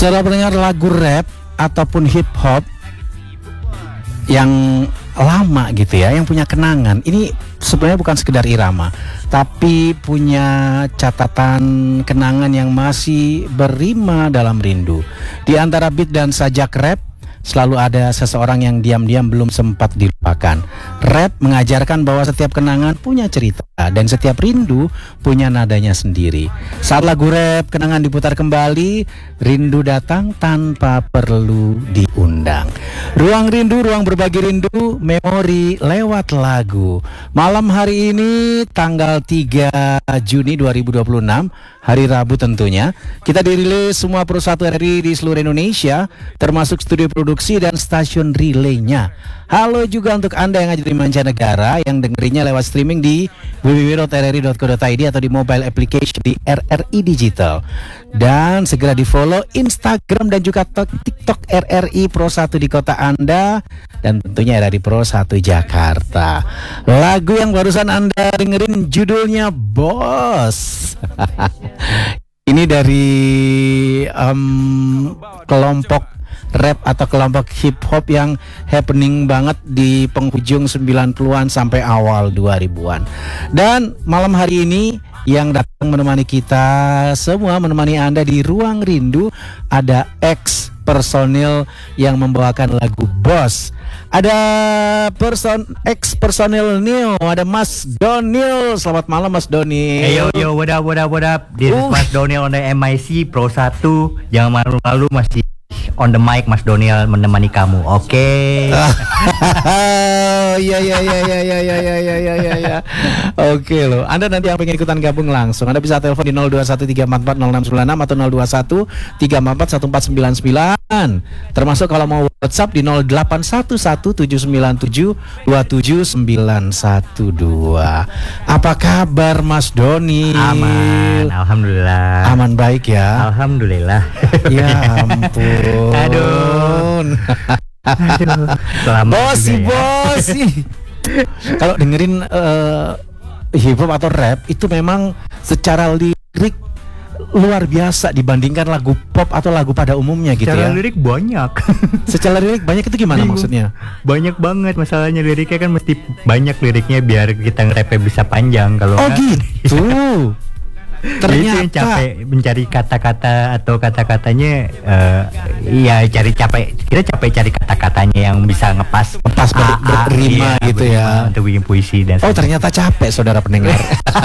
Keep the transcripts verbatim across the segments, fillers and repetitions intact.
Setelah mendengar lagu rap ataupun hip hop yang lama gitu ya, yang punya kenangan, ini sebenarnya bukan sekedar irama, tapi punya catatan kenangan yang masih berrima dalam rindu. Di antara beat dan sajak rap selalu ada seseorang yang diam-diam belum sempat dilupakan. Rap mengajarkan bahwa setiap kenangan punya cerita dan setiap rindu punya nadanya sendiri. Saat lagu rap kenangan diputar kembali, rindu datang tanpa perlu diundang. Ruang rindu, ruang berbagi rindu, memori lewat lagu. Malam hari ini tanggal tiga Juni dua ribu dua puluh enam, hari Rabu tentunya, kita dirilis semua perusahaan R R I di seluruh Indonesia, termasuk studio produksi dan stasiun relaynya. Halo juga untuk Anda yang ada di mancanegara yang dengerinnya lewat streaming di w w w dot r r i dot co dot i d atau di mobile application di R R I Digital. Dan segera di follow Instagram dan juga TikTok R R I Pro satu di kota Anda, dan tentunya R R I Pro satu Jakarta. Lagu yang barusan Anda dengerin judulnya Bos. Ini dari um, kelompok rap atau kelompok hip hop yang happening banget di penghujung sembilan puluhan sampai awal dua ribuan. Dan malam hari ini yang datang menemani kita semua, menemani Anda di Ruang Rindu, ada ex personil yang membawakan lagu Bos. Ada person ex personil Neo, ada Mas Donil. Selamat malam Mas Donil. Hey yo yo, what up what up what up. This uh. is Mas Donil on the M I C Pro satu. Jangan malu-malu, masih on the mic Mas Donil menemani kamu. Oke. Okay. Iya iya iya iya iya iya iya iya iya ya. Oke loh. Anda nanti yang pengen ikutan gabung langsung, Anda bisa telepon di nol dua satu tiga empat empat nol enam sembilan enam atau nol dua satu tiga empat empat satu empat sembilan sembilan. Termasuk kalau mau WhatsApp di nol delapan satu satu tujuh sembilan tujuh dua tujuh sembilan satu dua. Apa kabar Mas Doni? Aman, alhamdulillah. Aman baik ya. Alhamdulillah. Ya ampun. Aduh. Aduh. Bos sih ya. bos sih. Kalau dengerin uh, hip hop atau rap itu memang secara lirik luar biasa dibandingkan lagu pop atau lagu pada umumnya gitu secara ya. Secara lirik banyak. Secara lirik banyak itu gimana Bingung. Maksudnya? Banyak banget, masalahnya liriknya kan mesti banyak liriknya biar kita nge-rapnya bisa panjang. Kalau oh enggak, gitu. Ternyata yang capek mencari kata-kata atau kata-katanya uh, iya cari capek kita capek cari kata-katanya yang bisa ngepas ngepas ber, berrima iya, gitu ya untuk bikin puisi dan oh sebagainya. Ternyata capek saudara pendengar.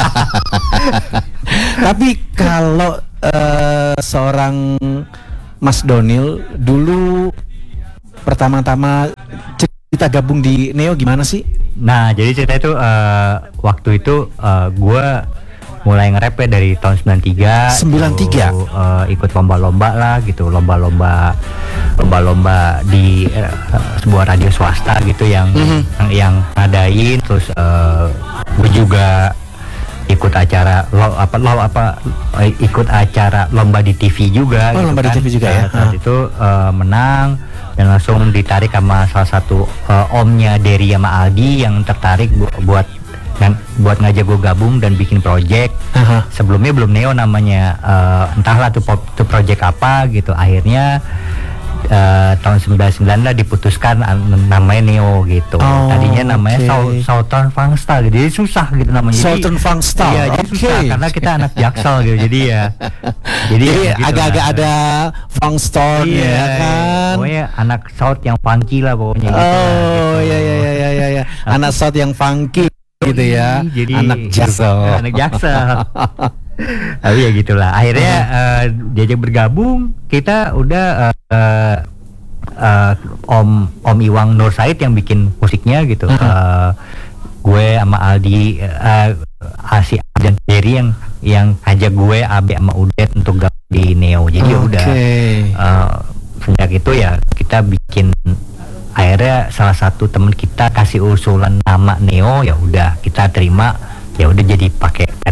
Tapi kalau uh, seorang Mas Donil dulu pertama-tama kita gabung di Neo gimana sih? Nah jadi cerita itu uh, waktu itu uh, gue mulai nge-rap ya dari tahun sembilan tiga. sembilan tiga Lalu, uh, ikut lomba-lomba lah gitu, lomba-lomba lomba-lomba di uh, sebuah radio swasta gitu yang mm-hmm. yang ngadain. Terus uh, gue juga ikut acara lo apa lo apa uh, ikut acara lomba di T V juga. Oh, gitu lomba kan. di T V juga ya. Saat itu uh, menang dan langsung ditarik sama salah satu uh, omnya Dery sama Aldi yang tertarik bu- buat dan buat ngajak gue gabung dan bikin project. Uh-huh. Sebelumnya belum Neo namanya, uh, entahlah tuh, tuh project apa gitu. Akhirnya uh, tahun sembilan puluh sembilan lah diputuskan namanya Neo gitu. Oh, tadinya namanya okay. Southern Fangsta gitu. Jadi susah gitu namanya. Southern Fangsta. Iya, jadi susah okay. karena kita anak Jaksel gitu. Jadi ya. Jadi, jadi gitu agak-agak lah. Ada Fangstar iya, ya kan. Pokoknya anak South yang funky lah pokoknya gitu. Oh iya iya iya iya iya. Anak South yang funky gitu ya, jadi anak Jaksel, anak Jaksel. Tapi ya gitulah. Akhirnya uh, diajak bergabung, kita udah uh, uh, uh, Om Om Iwang Nur Said yang bikin musiknya gitu. Uh, gue sama Aldi, uh, Asi dan Dery yang yang ajak gue, Abe sama Udet untuk gabung di Neo. Jadi okay. udah uh, sejak itu ya kita bikin. Akhirnya salah satu teman kita kasih usulan nama Neo, ya udah kita terima, ya udah jadi pakai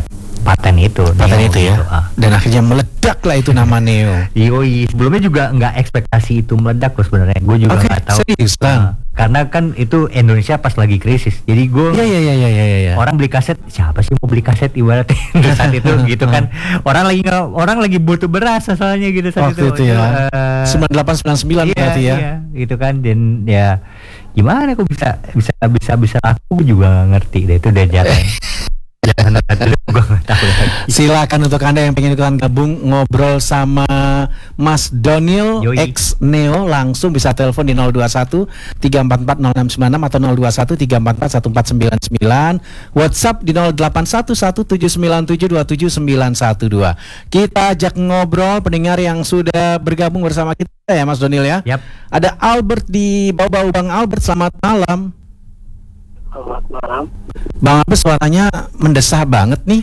paten itu. Paten Neo itu ya. gitu, ah. Dan akhirnya meledak lah itu nama Neo. Yoi, sebelumnya juga nggak ekspektasi itu meledak loh sebenarnya. Gue juga Oke, nggak tahu. serius, Bang? Ah, karena kan itu Indonesia pas lagi krisis. Jadi gue Iya iya iya iya iya ya. orang beli kaset, siapa sih mau beli kaset ibaratnya saat itu gitu kan. Orang lagi nggak orang lagi butuh beras soalnya gitu saat Waktu itu ya. eh, sembilan delapan sembilan sembilan iya, berarti ya. iya, gitu kan. Dan ya gimana kok bisa bisa bisa bisa aku juga nggak ngerti deh itu udah jarang. Jangan gue nggak tahu lagi. Silakan untuk Anda yang pengen ikutan gabung ngobrol sama Mas Donil Yoi. X Neo, langsung bisa telepon di nol dua satu tiga empat empat nol enam sembilan enam atau nol dua satu tiga empat empat satu empat sembilan sembilan, WhatsApp di nol delapan satu satu tujuh sembilan tujuh dua tujuh sembilan satu dua. Kita ajak ngobrol pendengar yang sudah bergabung bersama kita ya Mas Donil ya. Yap. Ada Albert di bawah-bawah. Bang Albert, selamat malam. Selamat malam. Bang Albert suaranya mendesah banget nih.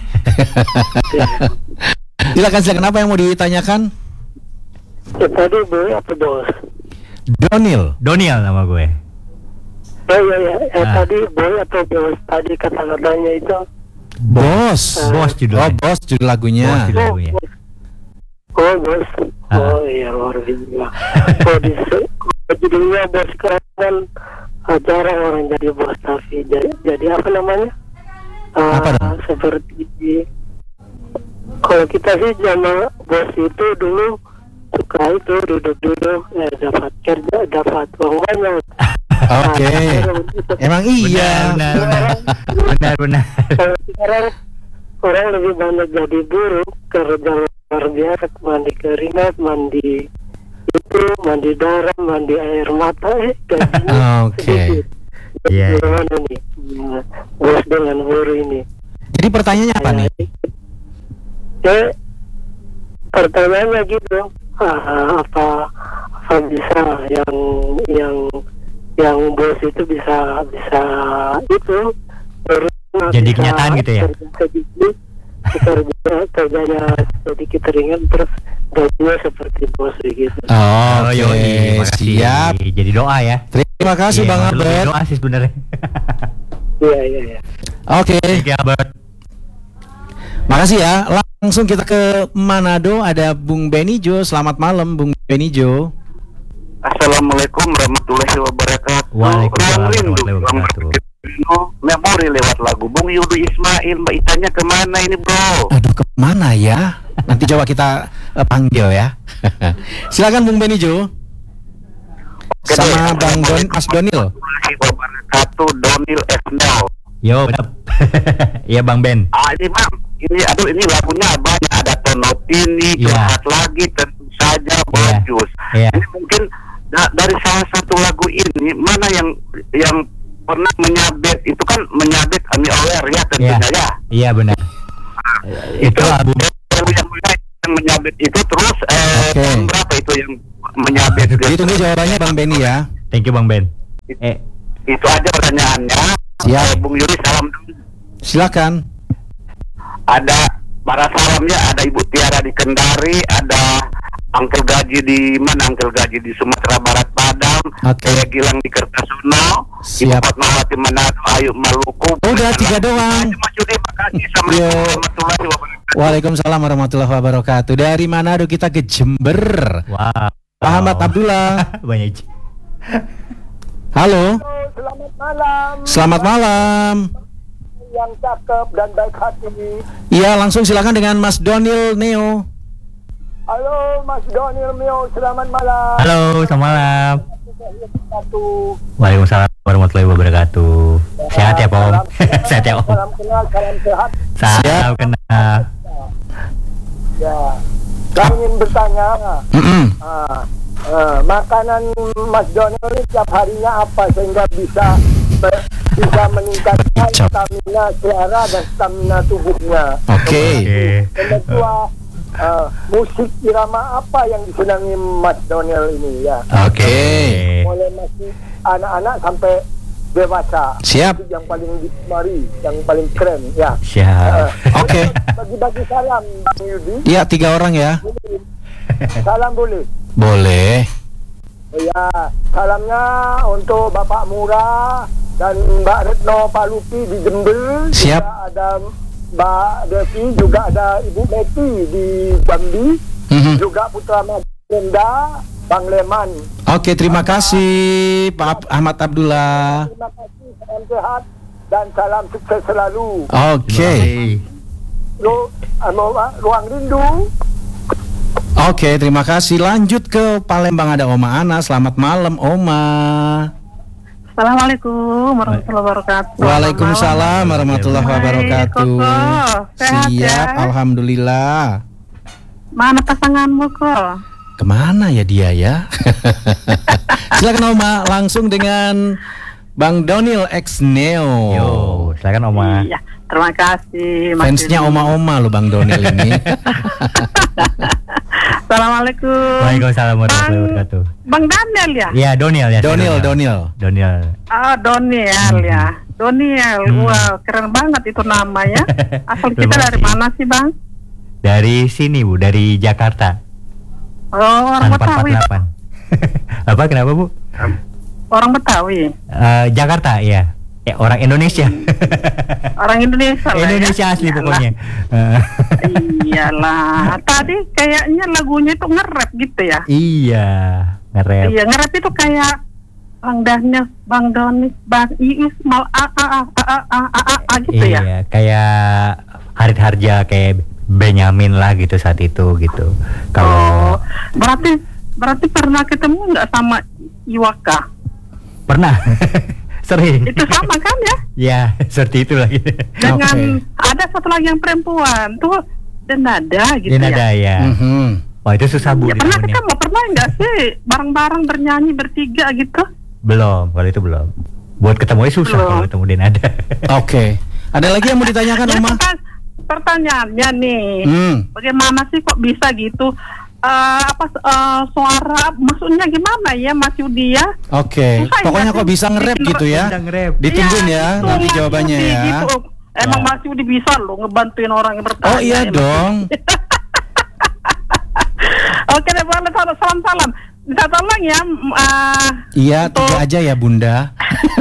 Silakan silakan, apa yang mau ditanyakan? Ya, tadi boy apa bos? Donil. Doniel nama gue. Oh iya ya, ya Ah. tadi boy atau bos? Tadi kata-katanya itu. Bos. Bos judulnya. Oh, bos judul lagunya. Bos judul. Oh, lagunya. bos. Oh bos. Ah. Oh iya luar biasa. Oh di judulnya bos keren kan. Ah, jarang orang jadi bos, tapi jadi, jadi apa namanya? Ah, Apa dong? seperti kalau kita sih zaman bos itu dulu suka itu duduk-duduk eh, dapat kerja, dapat uang banyak. Oke. Emang iya. Benar, benar, benar, benar. Kalau sekarang orang lebih banyak jadi buruh, kerja luar biasa, mandi keringat, mandi itu, mandi darah, mandi air mata, eh gajinya Oke. sedikit. Iya, iya. Gimana nih, ya, bos dengan buruh ini? Jadi pertanyaannya apa nih? Ya, pertanyaannya gitu, ah, apa apa bisa yang yang yang bos itu bisa bisa itu terus Jadi kenyataan gitu ya? kerja sedikit, kerja kerjanya sedikit ringan terus gajinya seperti bos begitu. Oh, Oh, oke. yoi, makasih. Siap. Jadi doa ya. Terima kasih Iya, Bang lebih Albert. doa sih sebenarnya. Iya iya iya. Oke. Oke, Albert. Makasih ya. Langsung kita ke Manado, ada Bung Benijo. Selamat malam Bung Benijo. Assalamualaikum warahmatullahi wabarakatuh. Waalaikumsalam Orang rindu, warahmatullahi orang wabarakatuh. berpikir, memori lewat lagu Bung Yudi Ismail. Mbak Itanya kemana ini bro? Aduh, kemana ya? Nanti coba kita eh, panggil ya. Silakan Bung Benijo. Oke Sama deh. Bang Don, Mas Donil. Warahmatullahi wabarakatuh. Donil F Nel. Yo, benar. Iya, Bang Ben. Ah ini bang, ini aduh ini lagunya banyak, ada Tonotini, Iya. curhat lagi, tentu saja Iya. bagus. Iya. Ini mungkin da- dari salah satu lagu ini mana yang yang pernah menyabet itu kan menyabet Ami Aware ya Iya. tentunya ya. Iya, benar. Itu album Lagu yang yang menyabet itu terus eh, Oke. tahun berapa itu yang menyabet gitu. Ditunggu jawabannya Bang Beni ya. Thank you, Bang Ben. Eh, Itu aja pertanyaannya. Siap. Eh, Bung Yuri salam dulu. Silakan. Ada para salamnya, ada Ibu Tiara di Kendari, ada Angkel Gaji di mana? Angkel Gaji di Sumatera Barat Padang, Oke. Saya Gilang di Kertosono, Ibu Siap. Fatmawati Manado, Ayu Maluku. Oh, udah tiga doang. Mas Yudi, makasih. Yo. Assalamualaikum warahmatullahi wabarakatuh. Waalaikumsalam warahmatullahi wabarakatuh. Dari Manado kita ke Jember. wow. Pak Ahmad Abdullah. Banyak. Halo. Selamat malam Selamat malam. yang cakep dan baik hati. Iya, langsung silakan dengan Mas Donil Neo. Halo Mas Donil Mio, selamat malam. Halo, selamat malam. Satu. Waalaikumsalam warahmatullahi wabarakatuh. Sehat ya, Om? Sehat ya, Om? Salam kenal, salam sehat. Salam kenal. Ya, saya ingin bertanya, Mm-mm. ah, eh, makanan Mas Donil ini tiap harinya apa sehingga bisa be- bisa meningkatkan Berkicap. stamina selera dan stamina tubuhnya. Oke. Oke. Dan kedua, eh, musik irama apa yang disenangi Mas Donil ini ya? Oke. Mulai masih anak-anak sampai dewasa. Siap. Itu yang paling digemari, yang paling keren ya. Siap. Oke. Bagi-bagi salam Bang Yudi. Iya, tiga orang ya. Salam boleh. Boleh. Ya, salamnya untuk Bapak Murah dan Mbak Retno Palupi di Jember. Siap. Juga ada Mbak Devi, juga ada Ibu Betty di Jambi, Mhm. juga Putra Magenda, Bang Leman. Oke, terima kasih Pak Ahmad Abdullah. Terima kasih, salam sehat dan salam sukses selalu. Oke. Lu, anu, Ruang Rindu. Oke, terima kasih. Lanjut ke Palembang, ada Oma Ana. Selamat malam, Oma. Assalamualaikum warahmatullahi wabarakatuh. Waalaikumsalam warahmatullahi wabarakatuh. Hai, Koko. Sehat Siap, ya? alhamdulillah. Mana pasanganmu kok? Kemana ya dia ya? Silakan Oma, langsung dengan Bang Donil X Neo. Yo, silakan Oma. Iya, terima kasih. Mas Fansnya Yudi. Oma-Oma lo Bang Donil ini. Assalamualaikum. Waalaikumsalam warahmatullahi Bang- wabarakatuh. Bang Daniel ya? Iya, Doniel ya. Donil, Donil. Doniel. Ah, Doniel ya. Doniel. Hmm. Wow, keren banget itu namanya. Asal kita Terima dari kasih. mana sih, Bang? Dari sini Bu, dari Jakarta. Oh, orang Betawi. delapan. Apa kenapa Bu? Orang Betawi. Eh, Jakarta ya. Ya, orang Indonesia. Orang Indonesia lah. Indonesia ya. asli Iyalah. pokoknya. Eh, Iyalah. Tadi kayaknya lagunya itu nge-rap gitu ya. iya, nge-rap. Iya, nge-rap itu kayak Bang Daniel, Bang Doni, Bang Iis, Mal A A A A A A A A gitu ya. Iya, kayak Harit Harja, kayak Benyamin lah gitu saat itu gitu. Kalau Oh, berarti berarti pernah ketemu nggak sama Iwaka? pernah sering. Itu sama kan ya? Ya, seperti itu lagi. Dengan ada satu lagi yang perempuan tuh Denada gitu Ini ya. ada ya. Mhm. Wah, itu susah Bu Ya pernah ditemunya. ketemu, pernah nggak sih bareng-bareng bernyanyi bertiga gitu? Belum, kalau itu belum. Buat ketemunya susah Belum. kalau ketemu Denada. Oke. Ada lagi yang mau ditanyakan Jadi Oma? pertan- pertanyaannya nih, Hmm. bagaimana sih kok bisa gitu? Eh, apa eh, suara maksudnya gimana ya Mas Yudi ya? Oke. Susah ya, Pokoknya sih? kok bisa nge-rap Bikin gitu ya? Bisa nge-rap. Ditungguin Iya, ya gitu, nanti Mas jawabannya Yudi, ya. gitu. Emang Ya. Mas Yudi bisa loh ngebantuin orang yang bertanya. Oh iya ya, Mas dong. Yudi. Oke deh, boleh salam-salam. Minta tolong ya. mm, ah, Iya, untuk- tiga aja ya Bunda.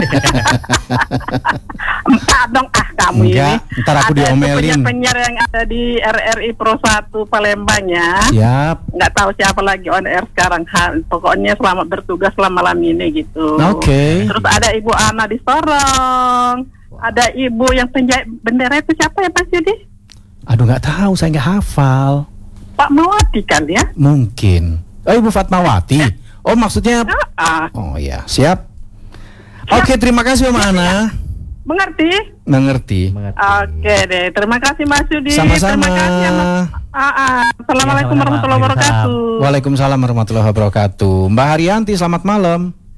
Empat dong ah kamu Enggak, ini. ntar aku Ada diomelin. penyiar-penyiar yang ada di R R I Pro satu Palembang ya. Siap. Nggak tahu siapa lagi on air sekarang. Ha, pokoknya selamat bertugas selama malam ini gitu. Oke. Terus ada Ibu Ana di Sorong. Ada Ibu yang penjahit bendera itu siapa ya Mas Yudi? Aduh nggak tahu, saya nggak hafal. Pak Mawati kan ya? Mungkin. Oh Ibu Fatmawati. Oh maksudnya. Ah, ah. Oh ya, siap. Oke, terima kasih Om Ana. Mengerti? Mengerti. Mengerti. Oke deh, terima kasih Mas Yudi. Sama-sama. Terima kasih ya, Mas. Ah, ah. Assalamualaikum Ya, sama-sama. warahmatullahi wabarakatuh. Waalaikumsalam warahmatullahi wabarakatuh. Mbak Haryanti, selamat malam.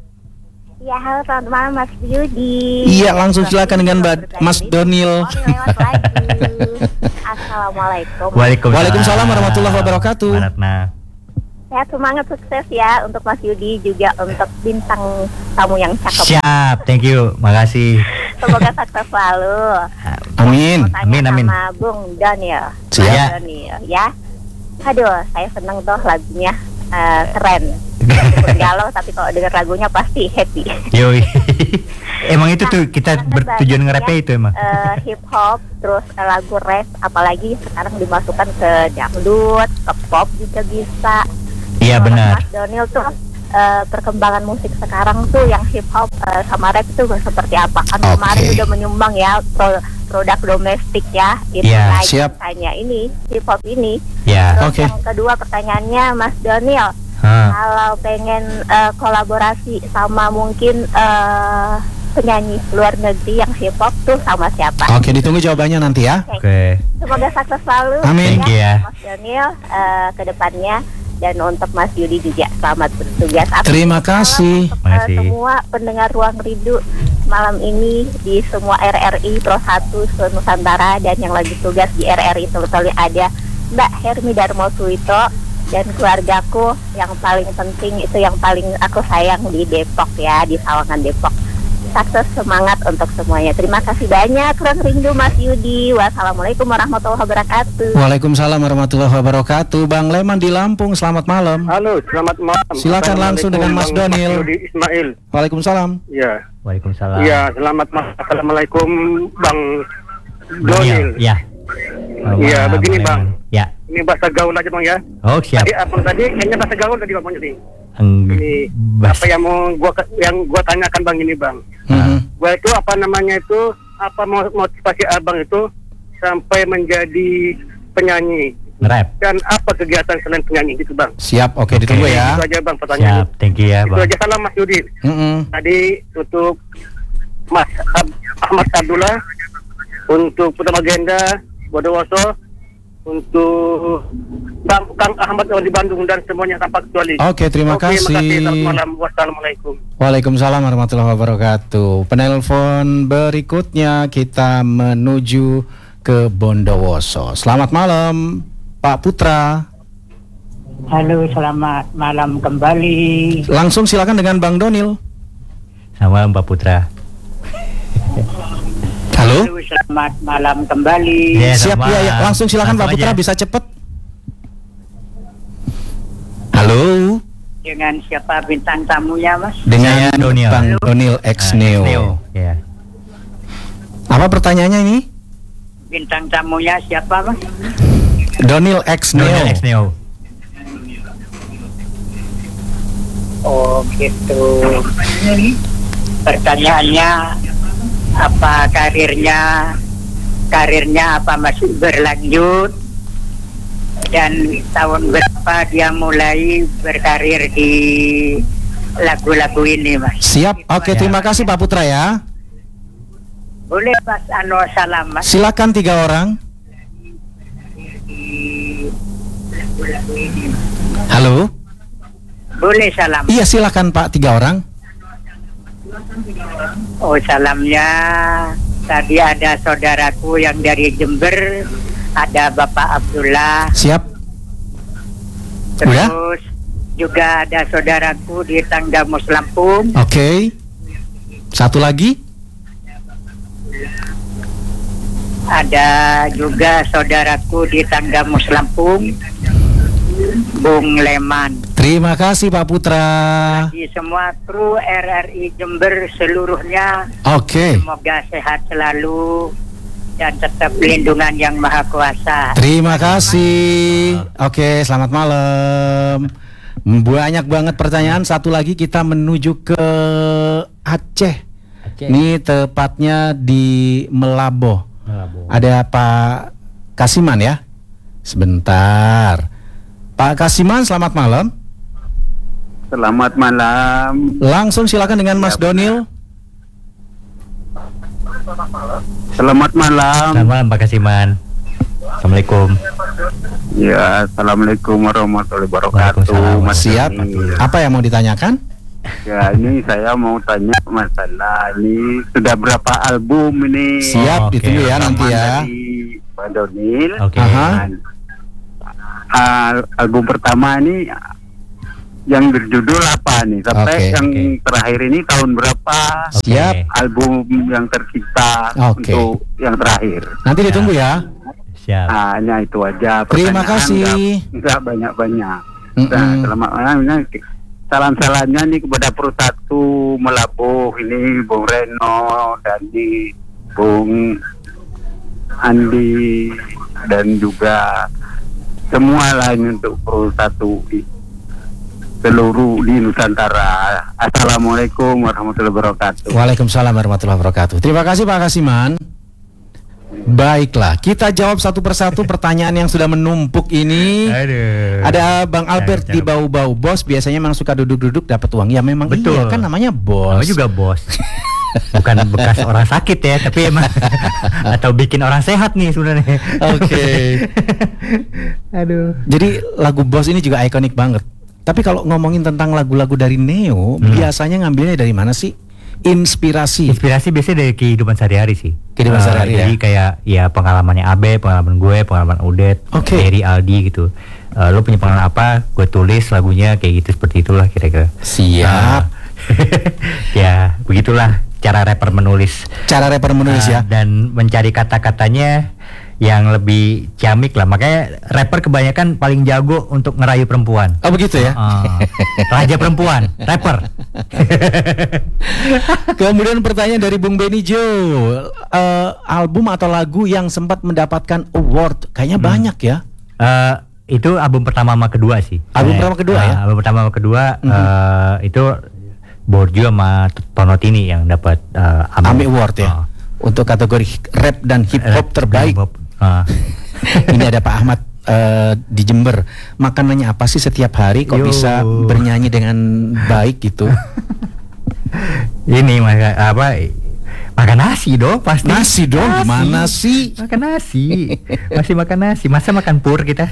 Ya, halo selamat malam Mas Yudi. Iya, langsung silakan dengan Mbak- Mas Donil. Oh, lewat lagi. Assalamualaikum. Waalaikumsalam. Waalaikumsalam warahmatullahi wabarakatuh. Mbak Ratna. Sehat, semangat, sukses ya untuk Mas Yudi, juga untuk bintang tamu yang cakep. Siap, thank you. Makasih. Semoga sukses selalu. Amin. Mau tanya Amin, amin. sama Bung Daniel. Siap. Mas Daniel, ya. Aduh, saya seneng tuh lagunya, eh, keren. Meskipun galau, tapi kalau denger lagunya pasti happy. Yoi. Emang itu tuh kita Karena bertujuan banyak nge-rapnya ya, itu emang. eh, hip hop, terus eh, lagu rap, apalagi sekarang dimasukkan ke dangdut, ke pop juga bisa. Iya Menurut benar. Mas Donil tuh eh, perkembangan musik sekarang tuh yang hip hop eh, sama rap itu seperti apa? Kan Oke. kemarin udah menyumbang ya pro- produk domestik ya, itu Iya, naik siap. tanya ini hip hop ini. Ya. Terus Oke. yang kedua pertanyaannya Mas Donil, Hah. kalau pengen eh, kolaborasi sama mungkin eh, penyanyi luar negeri yang hip hop tuh sama siapa? Oke, ditunggu jawabannya nanti ya. Oke. Semoga sukses selalu. Amin. Thank you ya. Mas Daniel eh, ke depannya, dan untuk Mas Yudi juga selamat bertugas. Atas Terima salam kasih. untuk, Terima eh, kasih. semua pendengar Ruang Rindu malam ini di semua R R I Pro satu Nusantara, dan yang lagi tugas di R R I Sultali ada Mbak Hermi Darmo Suito dan keluargaku yang paling penting itu yang paling aku sayang di Depok ya, di Sawangan Depok. Sukses, semangat untuk semuanya. Terima kasih banyak Ruang Rindu Mas Yudi. Wassalamualaikum warahmatullahi wabarakatuh. Waalaikumsalam warahmatullahi wabarakatuh. Bang Leman di Lampung, selamat malam. Halo, selamat malam. Silakan langsung dengan Mas Bang Donil. Yudi Ismail. Waalaikumsalam. Ya. Waalaikumsalam. Iya, selamat malam. Assalamualaikum Bang Daniel. Donil. Ya. Iya, begini, boleh, Bang. boleh. Ya. Ini bahasa gaul aja Bang ya. Oh, siap. Tadi abang tadi kayaknya bahasa gaul tadi Bang nih. Enggak. Ini Bas- apa yang mau gua yang gua tanyakan Bang ini Bang. Mhm. Gua itu apa namanya itu apa mo- motivasi abang itu sampai menjadi penyanyi Nge-rap. dan apa kegiatan selain penyanyi gitu Bang. Siap, oke ditunggu ya. Itu aja Bang pertanyaan. Siap, thank you ya, Itu Bang. aja, salam Mas Yudi. Mm-mm. Tadi untuk Mas Ab- Ahmad Abdullah, untuk Putra Magenda, Bondowoso, untuk Bang Kang Ahmad di Bandung dan semuanya tanpa kecuali. Oke, terima Oke, kasih. makasih. Selamat malam. Wassalamualaikum. Waalaikumsalam warahmatullahi wabarakatuh. Penelpon berikutnya kita menuju ke Bondowoso. Selamat malam, Pak Putra. Halo, selamat malam kembali. Langsung silakan dengan Bang Donil. Sama Mbak Putra. Halo. Halo, selamat malam kembali. Ya, Siap sama. ya, ya. Langsung silakan Pak Langsung Putra, aja. bisa cepet. Halo. Dengan siapa bintang tamunya, Mas? Dengan Saya Donil. Bang Donil X Neo. Ah, Neo. Ya. Apa pertanyaannya ini? Bintang tamunya siapa, Mas? Donil X Neo. Neo. X Neo. Oh, gitu. Pertanyaannya, apa karirnya? Karirnya apa masih berlanjut? Dan tahun berapa dia mulai berkarir di lagu-lagu ini, Mas? Siap. Oke, Ya. terima kasih Pak Putra ya. Boleh, Mas Ano salam, Mas? Silakan tiga orang. Di lagu-lagu ini, Mas. Halo. Boleh salam. Iya, silakan Pak, tiga orang. Oh, salamnya tadi ada saudaraku yang dari Jember, ada Bapak Abdullah, Siap. Udah? terus juga ada saudaraku di Tanggamus Lampung, Oke. Satu lagi. ada juga saudaraku di Tanggamus Lampung, Bung Leman. Terima kasih Pak Putra. Di semua kru R R I Jember seluruhnya, Oke. semoga sehat selalu dan tetap lindungan yang Maha Kuasa. Terima kasih. Oke, selamat malam. Banyak banget pertanyaan. Satu lagi kita menuju ke Aceh. Aceh. Ini tepatnya di Melaboh. Melaboh. Ada Pak Kasiman ya. Sebentar. Pak Kasiman, selamat malam. Selamat malam. Langsung silakan dengan Mas Donil. Selamat malam. Selamat malam Pak Kasiman. Assalamualaikum. Ya, assalamualaikum warahmatullahi wabarakatuh. Waalaikumsalam. Mas Siap. Yudi. Apa yang mau ditanyakan? Ya, ini saya mau tanya masalah ini sudah berapa album ini? Siap, Oke. ditunggu ya nanti ya. Dari Pak Donil. Oke. Aha. Dan, al- album pertama ini yang berjudul apa nih? Sampai Oke, yang oke. terakhir ini tahun berapa? Oke. Siap. Album yang tercipta Oke. untuk yang terakhir. Nanti ditunggu ya. Siap. Hanya itu aja. Terima Pertanyaan kasih. nggak- Nggak banyak-banyak. Nah, Mm-mm. selamat malam. Ini salam-salamnya nih kepada Persatu Melabuh ini, Bung Reno, Dandi, Bung Andi, dan juga semua lain untuk Persatu i- seluruh di Nusantara. Assalamualaikum warahmatullahi wabarakatuh. Waalaikumsalam warahmatullahi wabarakatuh. Terima kasih Pak Kasiman. Baiklah, kita jawab satu persatu pertanyaan yang sudah menumpuk ini. Aduh. Ada Bang Albert di bau-bau. Bos biasanya memang suka duduk-duduk dapat uang. Ya memang Betul. iya kan namanya bos. Namanya juga bos. Bukan bekas orang sakit ya, tapi emang atau bikin orang sehat nih sebenarnya. Oke. Aduh. Jadi lagu Bos ini juga ikonik banget. Tapi kalau ngomongin tentang lagu-lagu dari Neo, Hmm. biasanya ngambilnya dari mana sih? Inspirasi. Inspirasi biasanya dari kehidupan sehari-hari sih. Kehidupan Eh, sehari-hari Jadi ya? kayak ya pengalamannya Abe, pengalaman gue, pengalaman Udet, Oke. Eri, Aldi gitu. Eh, lo punya pengalaman apa? Gue tulis lagunya kayak gitu, seperti itulah kira-kira. Siap. Eh, ya begitulah cara rapper menulis. Cara rapper menulis Eh, ya. Dan mencari kata-katanya yang lebih ciamik lah. Makanya rapper kebanyakan paling jago untuk ngerayu perempuan. Oh begitu ya. Ah, raja perempuan, rapper. Kemudian pertanyaan dari Bung Benny Jo, uh, album atau lagu yang sempat mendapatkan award, kayaknya hmm. banyak ya? Uh, itu album pertama sama kedua sih. Album eh, pertama kedua uh, ya? Album pertama sama kedua mm-hmm. uh, itu Borju sama Tonotini yang dapat uh, A M I Award ya. Uh. Untuk kategori rap dan hip hop terbaik. Uh. Ini ada Pak Ahmad uh, di Jember. Makanannya apa sih setiap hari kok Yo. bisa bernyanyi dengan baik gitu? Ini maka apa? Makan nasi dong pasti. Nasi dong, nasi. Gimana sih? Makan nasi. Masih makan nasi. Masa makan pur kita?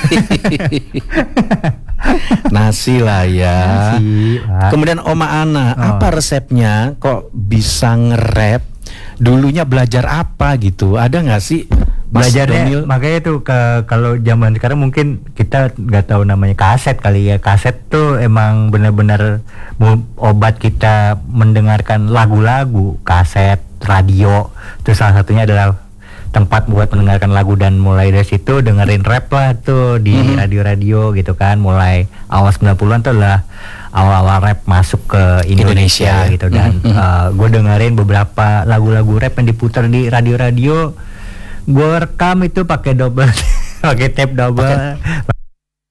Nasi lah ya. Nasi, lah. Kemudian Oma Ana, oh. apa resepnya kok bisa nge-rap? Dulunya belajar apa gitu? Ada nggak sih? Belajarnya makanya tuh ke, kalau zaman sekarang mungkin kita nggak tahu namanya kaset kali ya. Kaset tuh emang benar-benar obat kita mendengarkan lagu-lagu. Kaset, radio, terus salah satunya adalah tempat buat mendengarkan lagu, dan mulai dari situ dengerin rap lah tuh di mm-hmm. radio-radio gitu kan. Mulai awal sembilan puluhan tuh lah awal-awal rap masuk ke Indonesia, Indonesia gitu, dan mm-hmm. uh, gue dengerin beberapa lagu-lagu rap yang diputar di radio-radio. Gue rekam itu pakai double, pakai tape double.